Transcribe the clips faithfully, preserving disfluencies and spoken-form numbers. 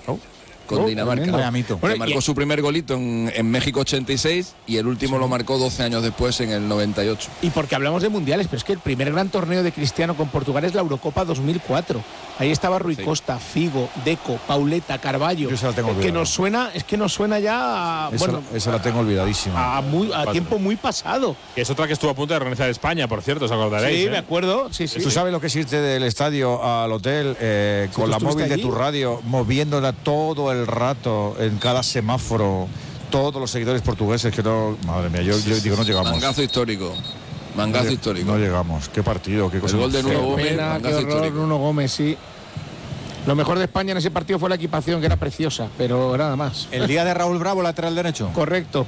Oh. Con oh, Dinamarca, bueno, que bueno, marcó y... su primer golito en, en México ochenta y seis y el último sí. lo marcó doce años después en el noventa y ocho. Y porque hablamos de mundiales, pero es que el primer gran torneo de Cristiano con Portugal es la Eurocopa dos mil cuatro. Ahí estaba Rui sí. Costa, Figo, Deco, Pauleta, Carballo. Yo esa la tengo olvidada. Que nos suena, es que nos suena ya a, esa, bueno, esa la tengo olvidadísima. A, muy, a tiempo muy pasado. Que es otra que estuvo a punto de organizar España, por cierto, os acordaréis. Sí, ¿eh? me acuerdo. Sí, sí. ¿Tú sabes lo que es irte del estadio al hotel eh, con la móvil allí? de tu radio, moviéndola todo el rato en cada semáforo, todos los seguidores portugueses que no, madre mía, yo, yo digo no llegamos. Mangazo histórico, mangazo no, histórico. No llegamos, qué partido, qué cosa. El gol de Nuno Gómez, pena, mangazo qué horror, histórico. Nuno Gómez, sí. Lo mejor de España en ese partido fue la equipación, que era preciosa, pero nada más. El día de Raúl Bravo, lateral derecho. Correcto.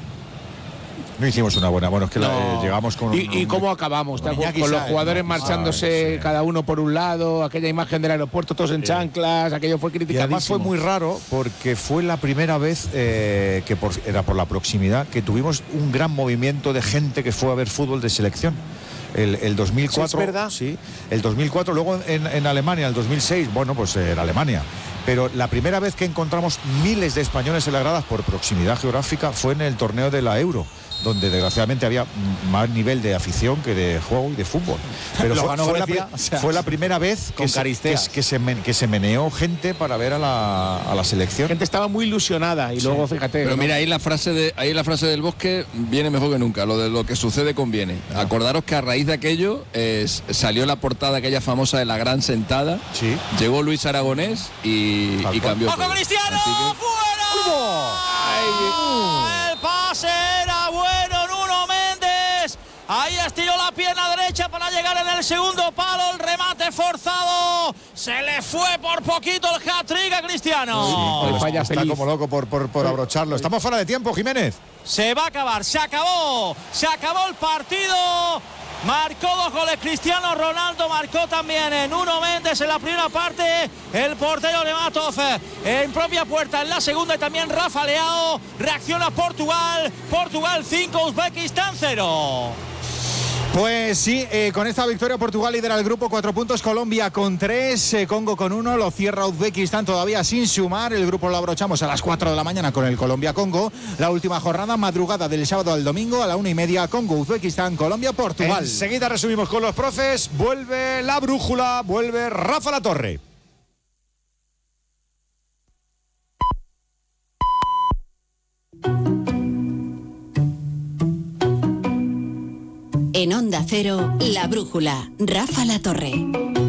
No hicimos una buena, bueno, es que no. la, eh, llegamos con... ¿Y, un, y cómo acabamos? Con, con con los jugadores no, marchándose sí. cada uno por un lado, aquella imagen del aeropuerto, todos en sí. chanclas, aquello fue criticadísimo. Y además fue muy raro porque fue la primera vez, eh, que por, era por la proximidad, que tuvimos un gran movimiento de gente que fue a ver fútbol de selección. El, el dos mil cuatro, sí, es verdad. Sí, el dos mil cuatro, luego en, en Alemania, el dos mil seis, bueno, pues en Alemania. Pero la primera vez que encontramos miles de españoles en las gradas por proximidad geográfica fue en el torneo de la Euro, donde desgraciadamente había más nivel de afición que de juego y de fútbol. Pero fue, fue, Grecia, la, o sea, fue la primera vez que se, que, que, se men, que se meneó gente para ver a la, a la selección. La gente estaba muy ilusionada y sí. luego fíjate. Pero ¿no? mira, ahí la frase de ahí la frase del Bosque viene mejor que nunca. Lo de lo que sucede conviene. Ah. Acordaros que a raíz de aquello eh, salió la portada aquella famosa de la gran sentada. Sí. Llegó Luis Aragonés y, y cambió. ¡Ojo Cristiano! Que... ¡Fuera! ¡Ay! El pase era bueno, Nuno Méndez. Ahí estiró la pierna derecha para llegar en el segundo palo. El remate forzado. Se le fue por poquito el hat-trick a Cristiano. Sí, está, está como loco por, por, por abrocharlo. Estamos fuera de tiempo, Jiménez. Se va a acabar, se acabó. Se acabó el partido. Marcó dos goles Cristiano Ronaldo, marcó también en Nuno Méndez en la primera parte, el portero Nematov en propia puerta en la segunda y también Rafa Leao. Reacciona Portugal, Portugal cinco, Uzbekistán cero. Pues sí, eh, con esta victoria Portugal lidera el grupo, cuatro puntos, Colombia con tres, eh, Congo con uno, lo cierra Uzbekistán todavía sin sumar, el grupo lo abrochamos a las cuatro de la mañana con el Colombia-Congo, la última jornada, madrugada del sábado al domingo a la una y media, Congo, Uzbekistán, Colombia, Portugal. Enseguida resumimos con los profes, vuelve la brújula, vuelve Rafa Latorre. En Onda Cero, La Brújula, Rafa Latorre.